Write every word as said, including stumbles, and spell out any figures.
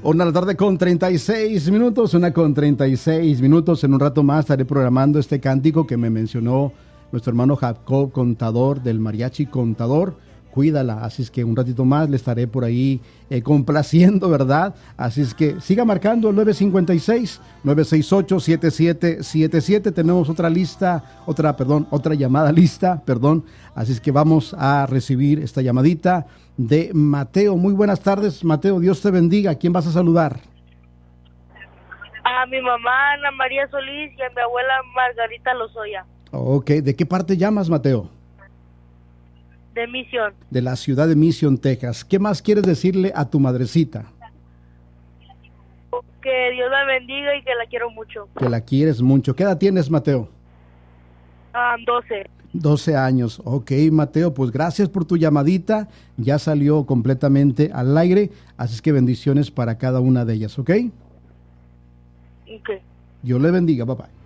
Una de la tarde con treinta y seis minutos, una con treinta y seis minutos. En un rato más estaré programando este cántico que me mencionó nuestro hermano Jacob Contador, del Mariachi Contador. Cuídala, así es que un ratito más le estaré por ahí eh, complaciendo, ¿verdad? Así es que siga marcando el nueve cinco seis, nueve seis ocho, siete siete siete siete. Tenemos otra lista, otra, perdón, otra llamada lista, perdón. Así es que vamos a recibir esta llamadita de Mateo. Muy buenas tardes, Mateo, Dios te bendiga. ¿A quién vas a saludar? A mi mamá Ana María Solís y a mi abuela Margarita Lozoya. Ok, ¿de qué parte llamas, Mateo? De Mission. De la ciudad de Mission, Texas. ¿Qué más quieres decirle a tu madrecita? Que Dios la bendiga y que la quiero mucho. Que la quieres mucho. ¿Qué edad tienes, Mateo? Um, doce. doce años. Ok, Mateo, pues gracias por tu llamadita. Ya salió completamente al aire. Así es que bendiciones para cada una de ellas, ¿ok? Ok. Dios le bendiga, bye bye.